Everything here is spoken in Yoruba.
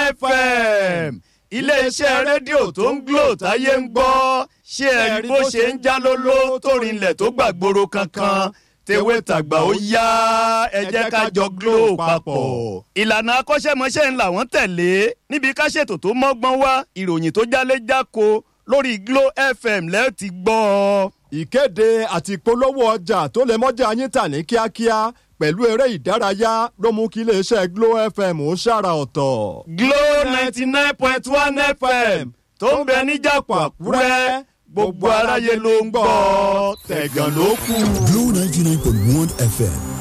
FM iléeṣẹ́ rédíò tó ń Glo táyé ń gbọ́. Ṣé ẹ rí bó ṣe ń já lóló tó rinlẹ̀ tó gbàgbóró kankan? Tewé tàgbà ó yá, ẹ jẹ́ ká jọ Glo papọ̀. Ìlànà akọ́ṣẹ́mọṣẹ́ ńlá wọ́n tẹ̀lé níbi ká ṣètò tó mọ́gbọ́n wá, ìròyìn tó jálé-jáko lórí Glo FM lẹ́ẹ̀ ti gbọ́ ọ. Ìkéde àti ìpolówó ọjà tó lè mọ́jà yín tà ní kíákíá pẹ̀lú eré ìdárayá ló mú kí iléeṣẹ́ Glo FM ó ṣàrà ọ̀tọ̀. Glo 99.1 FM tó ń bẹ níjàpọ̀ Àkúrẹ́, gbogbo aráyé ló ń gbọ́, tẹ̀gàn ló kù. Glo 99.1 FM